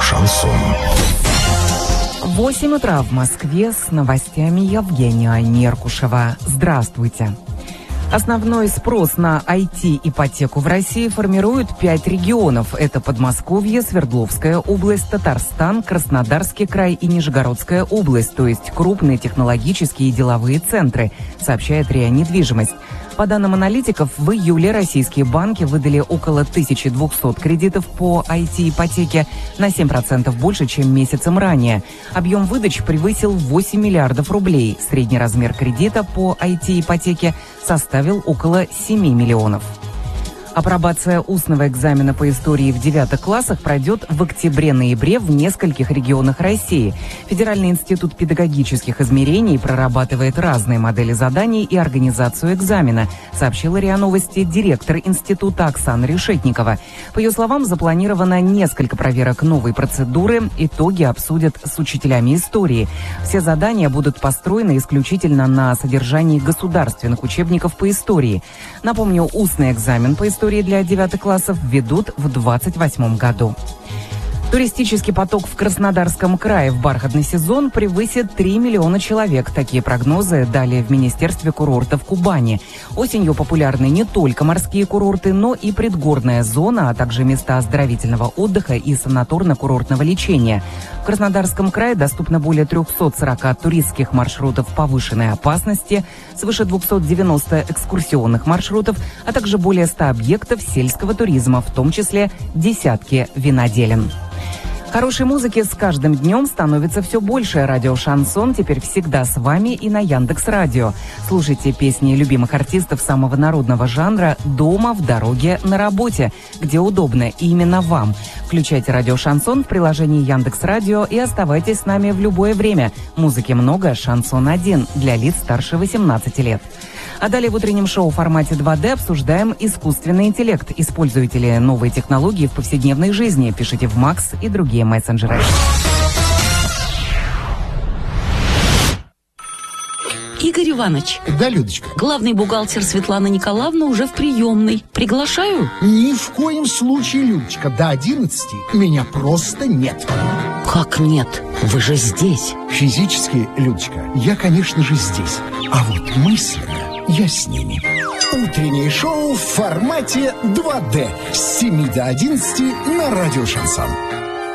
Шансон. 8 утра в Москве, с новостями Евгения Неркушева. Здравствуйте. Основной спрос на IT-ипотеку в России формируют 5 регионов. Это Подмосковье, Свердловская область, Татарстан, Краснодарский край и Нижегородская область, то есть крупные технологические и деловые центры, сообщает РИА Недвижимость. По данным аналитиков, в июле российские банки выдали около 1200 кредитов по IT-ипотеке, на 7% больше, чем месяцем ранее. Объем выдач превысил 8 миллиардов рублей. Средний размер кредита по IT-ипотеке составил около 7 миллионов. Апробация устного экзамена по истории в 9 классах пройдет в октябре-ноябре в нескольких регионах России. Федеральный институт педагогических измерений прорабатывает разные модели заданий и организацию экзамена, сообщила РИА Новости директор института Оксана Решетникова. По ее словам, запланировано несколько проверок новой процедуры. Итоги обсудят с учителями истории. Все задания будут построены исключительно на содержании государственных учебников по истории. Напомню, устный экзамен по истории для 9 классов введут в 2028 году. Туристический поток в Краснодарском крае в бархатный сезон превысит 3 миллиона человек. Такие прогнозы дали в Министерстве курортов Кубани. Осенью популярны не только морские курорты, но и предгорная зона, а также места оздоровительного отдыха и санаторно-курортного лечения. В Краснодарском крае доступно более 340 туристских маршрутов повышенной опасности, свыше 290 экскурсионных маршрутов, а также более 100 объектов сельского туризма, в том числе десятки виноделин. Хорошей музыки с каждым днем становится все больше. Радио «Шансон» теперь всегда с вами и на Яндекс.Радио. Слушайте песни любимых артистов самого народного жанра дома, в дороге, на работе, где удобно именно вам. Включайте радио «Шансон» в приложении Яндекс.Радио и оставайтесь с нами в любое время. Музыки много, «Шансон 1» для лиц старше 18 лет. А далее в утреннем шоу в формате 2D обсуждаем искусственный интеллект. Используете ли новые технологии в повседневной жизни? Пишите в Макс и другие мессенджеры. Игорь Иванович. Да, Людочка. Главный бухгалтер Светлана Николаевна уже в приемной. Приглашаю? Ни в коем случае, Людочка. До 11 меня просто нет. Как нет? Вы же здесь. Физически, Людочка, я, конечно же, здесь. А вот мысленно я с ними. Утреннее шоу в формате 2D с 7 до 11 на радио «Шансон».